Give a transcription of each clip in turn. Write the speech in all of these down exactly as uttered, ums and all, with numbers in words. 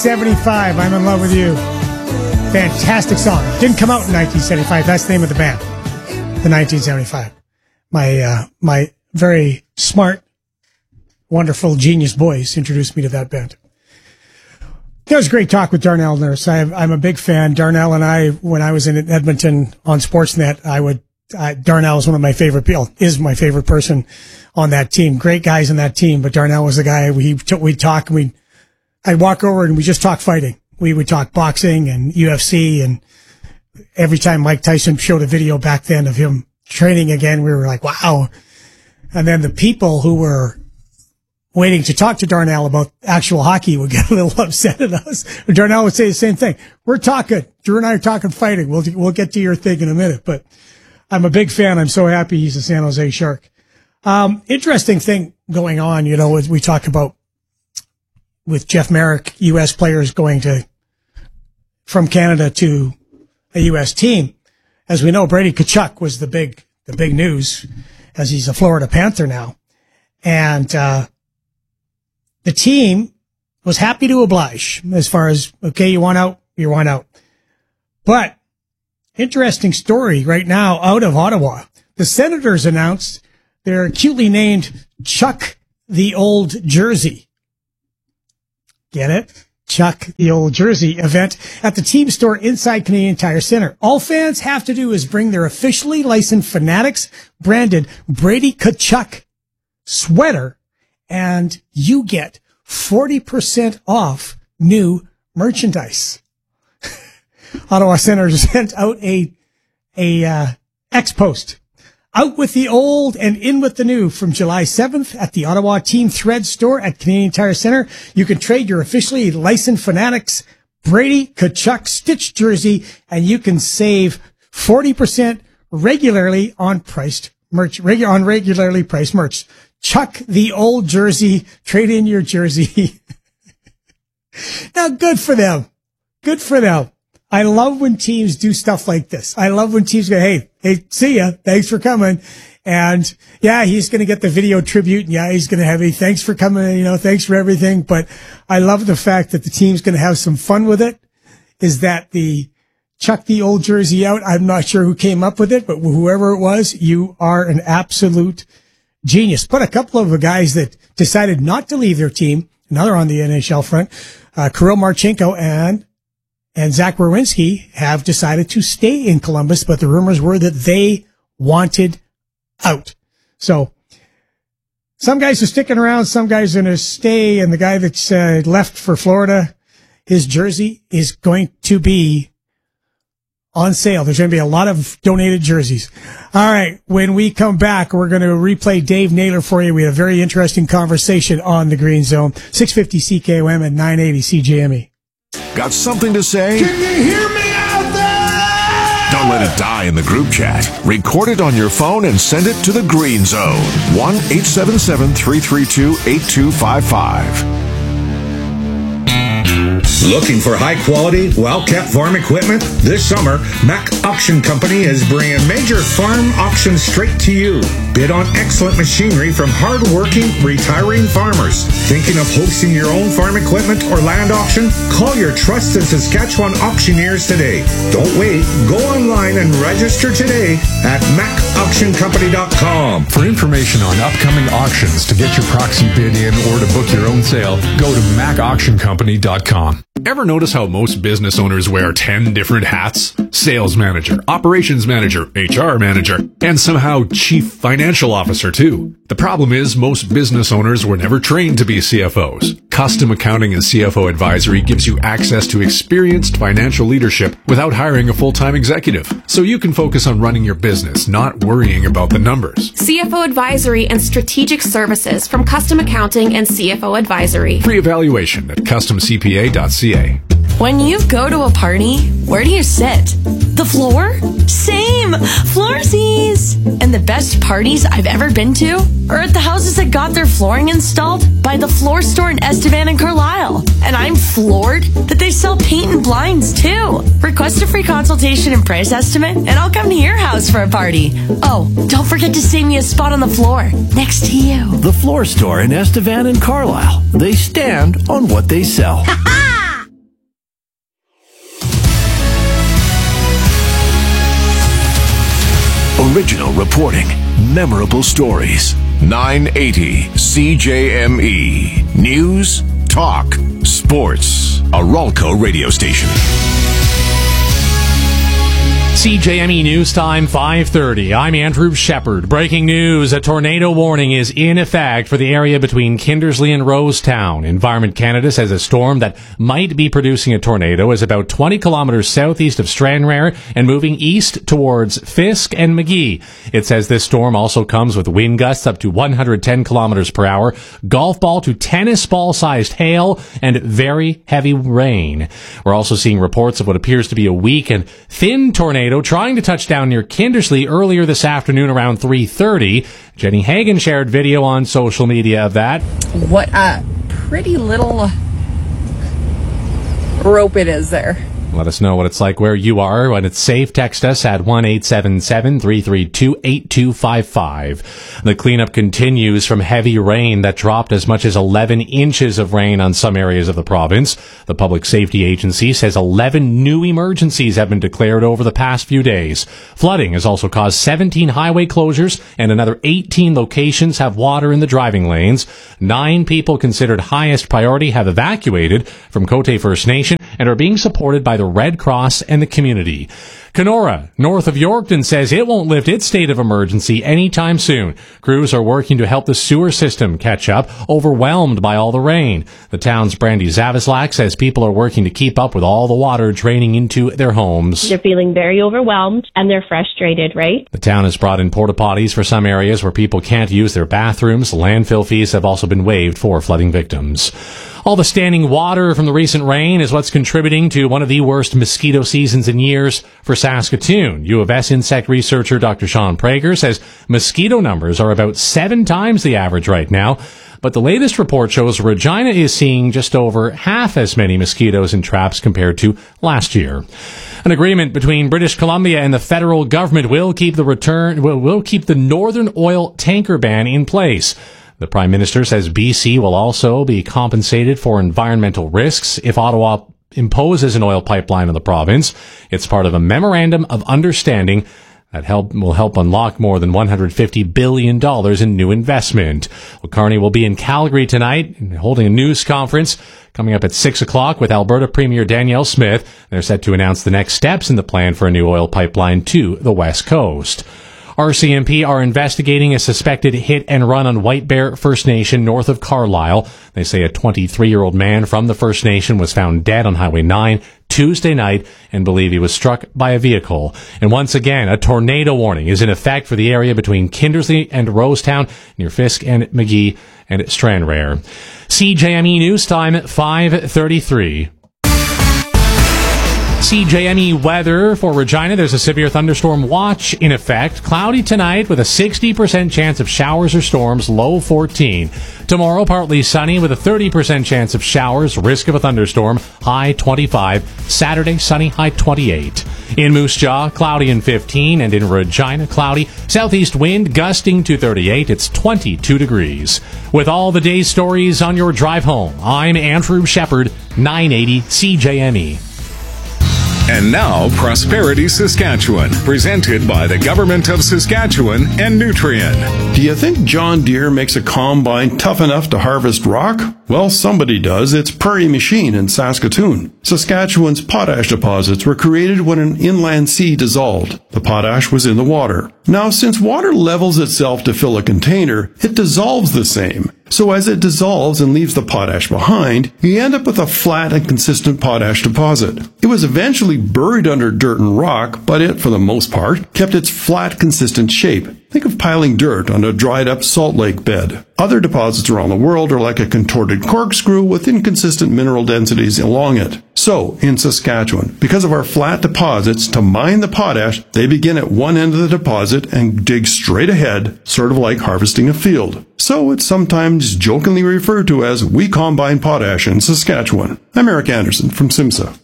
seventy-five, I'm in Love with You. Fantastic song. Didn't come out in nineteen seventy-five. That's the name of the band. The nineteen seventy-five. My, uh, my very smart, wonderful, genius boys introduced me to that band. That was a great talk with Darnell Nurse. I, I'm a big fan. Darnell and I, when I was in Edmonton on Sportsnet, I would, I, Darnell is one of my favorite people, is my favorite person on that team. Great guys in that team, but Darnell was the guy we, we'd talk and we, I'd walk over and we just talk fighting. We would talk boxing and U F C, and every time Mike Tyson showed a video back then of him training again, we were like, wow. And then the people who were waiting to talk to Darnell about actual hockey would get a little upset at us. Darnell would say the same thing. We're talking, Drew and I are talking fighting. We'll, we'll get to your thing in a minute, but I'm a big fan. I'm so happy he's a San Jose Shark. Um, interesting thing going on, you know, as we talk about with Jeff Marek, U S players going to, from Canada to a U S team. As we know, Brady Tkachuk was the big, the big news, as he's a Florida Panther now. And, uh, the team was happy to oblige as far as, okay, you want out, you want out. But interesting story right now out of Ottawa. The Senators announced their cutely named Chuck the Old Jersey. Get it? Chuck the Old Jersey event at the team store inside Canadian Tire Center. All fans have to do is bring their officially licensed Fanatics branded Brady Tkachuk sweater, and you get forty percent off new merchandise. Ottawa Senators sent out a, a, uh, X-post. Out with the old and in with the new from July seventh at the Ottawa Team Thread store at Canadian Tire Center. You can trade your officially licensed Fanatics Brady Tkachuk stitched jersey, and you can save forty percent regularly on priced merch, regu- on regularly priced merch. Chuck the Old Jersey, trade in your jersey. Now, good for them. Good for them. I love when teams do stuff like this. I love when teams go, hey, hey, see ya. Thanks for coming. And yeah, he's going to get the video tribute. And yeah, he's going to have a thanks for coming. You know, thanks for everything. But I love the fact that the team's going to have some fun with it. Is that the Chuck the Old Jersey out? I'm not sure who came up with it, but whoever it was, you are an absolute genius. But a couple of the guys that decided not to leave their team, another on the N H L front, uh, Kirill Marchenko and And Zach Werenski have decided to stay in Columbus, but the rumors were that they wanted out. So some guys are sticking around, some guys are going to stay, and the guy that's uh, left for Florida, his jersey is going to be on sale. There's going to be a lot of donated jerseys. All right, when we come back, we're going to replay Dave Naylor for you. We had a very interesting conversation on the Green Zone. six fifty C K O M and nine eighty C J M E. Got something to say? Can you hear me out there? Don't let it die in the group chat. Record it on your phone and send it to the Green Zone. one eight seven seven, three three two, eight two five five. Looking for high-quality, well-kept farm equipment? This summer, Mack Auction Company is bringing major farm auctions straight to you. Bid on excellent machinery from hard-working, retiring farmers. Thinking of hosting your own farm equipment or land auction? Call your trusted Saskatchewan auctioneers today. Don't wait. Go online and register today at mack auction company dot com. For information on upcoming auctions, to get your proxy bid in, or to book your own sale, go to mack auction company dot com. Ever notice how most business owners wear ten different hats? Sales manager, operations manager, H R manager, and somehow chief financial officer too. The problem is most business owners were never trained to be C F Os. Custom Accounting and C F O Advisory gives you access to experienced financial leadership without hiring a full-time executive, so you can focus on running your business, not worrying about the numbers. C F O Advisory and Strategic Services from Custom Accounting and C F O Advisory. Free evaluation at custom c p a dot c a. When you go to a party, where do you sit? The floor? Same! Floorsies! And the best parties I've ever been to are at the houses that got their flooring installed by the Floor Store in Estevan and Carlisle. And I'm floored that they sell paint and blinds too. Request a free consultation and price estimate, and I'll come to your house for a party. Oh, don't forget to save me a spot on the floor next to you. The Floor Store in Estevan and Carlisle. They stand on what they sell. Original reporting, memorable stories. nine eighty C J M E. News, talk, sports. A Ralco radio station. C J M E News Time, five thirty. I'm Andrew Shepard. Breaking news, a tornado warning is in effect for the area between Kindersley and Rosetown. Environment Canada says a storm that might be producing a tornado is about twenty kilometers southeast of Stranraer and moving east towards Fisk and McGee. It says this storm also comes with wind gusts up to one hundred ten kilometers per hour, golf ball to tennis ball sized hail, and very heavy rain. We're also seeing reports of what appears to be a weak and thin tornado trying to touch down near Kindersley earlier this afternoon around three thirty. Jenny Hagan shared video on social media of that. What a pretty little rope it is there. Let us know what it's like where you are. When it's safe, text us at one eight seven seven, three three two, eight two five five. The cleanup continues from heavy rain that dropped as much as eleven inches of rain on some areas of the province. The Public Safety Agency says eleven new emergencies have been declared over the past few days. Flooding has also caused seventeen highway closures, and another eighteen locations have water in the driving lanes. Nine people considered highest priority have evacuated from Cote First Nation and are being supported by the Red Cross and the community. Kenora, north of Yorkton, says it won't lift its state of emergency anytime soon. Crews are working to help the sewer system catch up, overwhelmed by all the rain. The town's Brandy Zavislak says people are working to keep up with all the water draining into their homes. They're feeling very overwhelmed and they're frustrated, right? The town has brought in porta potties for some areas where people can't use their bathrooms. Landfill fees have also been waived for flooding victims. All the standing water from the recent rain is what's contributing to one of the worst mosquito seasons in years for Saskatoon. U of S insect researcher Doctor Sean Prager says mosquito numbers are about seven times the average right now. But the latest report shows Regina is seeing just over half as many mosquitoes in traps compared to last year. An agreement between British Columbia and the federal government will keep the return will, will keep the Northern Oil tanker ban in place. The Prime Minister says B C will also be compensated for environmental risks if Ottawa imposes an oil pipeline in the province. It's part of a memorandum of understanding that help will help unlock more than one hundred fifty billion dollars in new investment. Well, Carney will be in Calgary tonight holding a news conference coming up at six o'clock with Alberta Premier Danielle Smith. They're set to announce the next steps in the plan for a new oil pipeline to the West Coast. R C M P are investigating a suspected hit and run on White Bear First Nation north of Carlisle. They say a twenty-three-year-old man from the First Nation was found dead on Highway nine Tuesday night and believe he was struck by a vehicle. And once again, a tornado warning is in effect for the area between Kindersley and Rosetown near Fisk and McGee and Stranraer. C J M E News Time at five thirty-three. C J M E weather for Regina. There's a severe thunderstorm watch in effect. Cloudy tonight with a sixty percent chance of showers or storms, low fourteen. Tomorrow, partly sunny with a thirty percent chance of showers, risk of a thunderstorm, high twenty-five. Saturday, sunny, high twenty-eight. In Moose Jaw, cloudy and fifteen, and in Regina, cloudy. Southeast wind gusting to thirty-eight. It's twenty-two degrees. With all the day's stories on your drive home, I'm Andrew Shepard, nine eighty C J M E. And now, Prosperity Saskatchewan, presented by the Government of Saskatchewan and Nutrien. Do you think John Deere makes a combine tough enough to harvest rock? Well, somebody does. It's Prairie Machine in Saskatoon. Saskatchewan's potash deposits were created when an inland sea dissolved. The potash was in the water. Now, since water levels itself to fill a container, it dissolves the same. So as it dissolves and leaves the potash behind, you end up with a flat and consistent potash deposit. It was eventually buried under dirt and rock, but it, for the most part, kept its flat, consistent shape. Think of piling dirt on a dried-up salt lake bed. Other deposits around the world are like a contorted corkscrew with inconsistent mineral densities along it. So, in Saskatchewan, because of our flat deposits, to mine the potash, they begin at one end of the deposit and dig straight ahead, sort of like harvesting a field. So it's sometimes jokingly referred to as We Combine Potash in Saskatchewan. I'm Eric Anderson from SIMSA.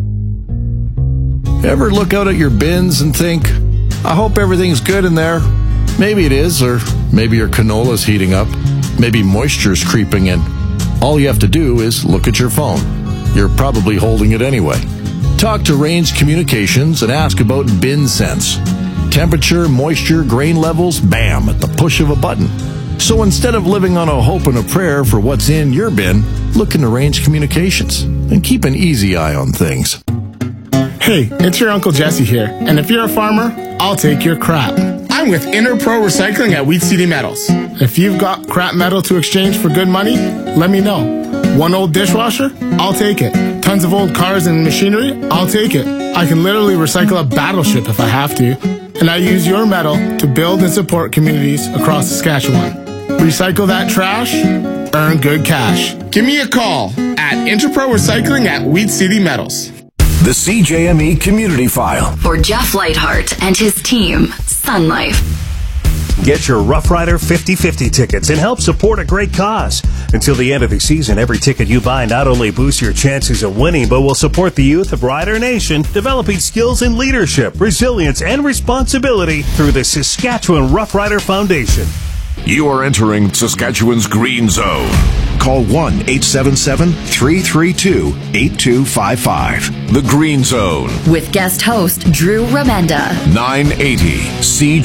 Ever look out at your bins and think, I hope everything's good in there? Maybe it is, or maybe your canola's heating up. Maybe moisture's creeping in. All you have to do is look at your phone. You're probably holding it anyway. Talk to Rains Communications and ask about Bin Sense. Temperature, moisture, grain levels, bam, at the push of a button. So instead of living on a hope and a prayer for what's in your bin, look into Range Communications and keep an easy eye on things. Hey, it's your Uncle Jesse here, and if you're a farmer, I'll take your crap. I'm with Interpro Recycling at Wheat City Metals. If you've got crap metal to exchange for good money, let me know. One old dishwasher? I'll take it. Tons of old cars and machinery? I'll take it. I can literally recycle a battleship if I have to. And I use your metal to build and support communities across Saskatchewan. Recycle that trash, earn good cash. Give me a call at Interpro Recycling at Wheat City Metals. The C J M E Community File. For Jeff Lightheart and his team, Sun Life. Get your Rough Rider fifty fifty tickets and help support a great cause. Until the end of the season, every ticket you buy not only boosts your chances of winning, but will support the youth of Rider Nation, developing skills in leadership, resilience, and responsibility through the Saskatchewan Rough Rider Foundation. You are entering Saskatchewan's Green Zone. Call one eight seven seven, three three two, eight two five five. The Green Zone. With guest host Drew Remenda. nine eighty C